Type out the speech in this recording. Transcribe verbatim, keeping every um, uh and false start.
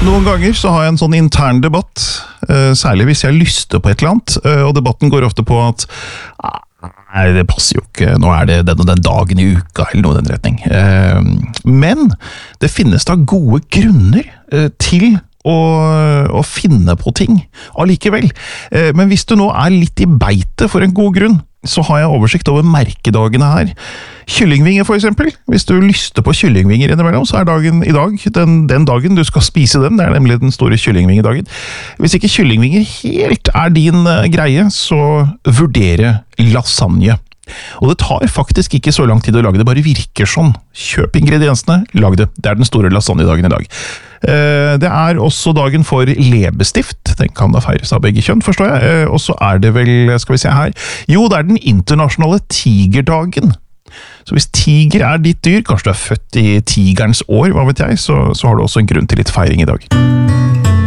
Noen ganger så har jeg en sånn intern debatt, særlig hvis jeg lyster på et eller annet, og debatten går ofte på at nei, det passer jo ikke, nå er det den og den dagen i uka, eller noe i den retning. Men det finnes da gode grunner til å, å finne på ting allikevel. Men hvis du nå er litt i beite for en god grunn, så har jeg oversikt over merkedagene her. Kyllingvinger for eksempel. Hvis du lyster på kyllingvinger innimellom, så er dagen i dag den, den dagen du skal spise dem. Det er nemlig den store kyllingvingedagen. Hvis ikke kyllingvinger helt er din greie, så vurdere lasagne. Og det tar faktisk ikke så lang tid å lage det, bare virker sånn. Kjøp ingrediensene, lag det. Det er den store lasagnedagen i dag. Det er også dagen for leppestift. Den kan da feires av begge kjønn, forstår jeg. Og så er det vel, skal vi se her, jo, det er den internasjonale tigerdagen. Så hvis tiger er ditt dyr, kanskje du er født i tigerens år, hva vet jeg, så, så har du også en grunn til litt feiring i dag.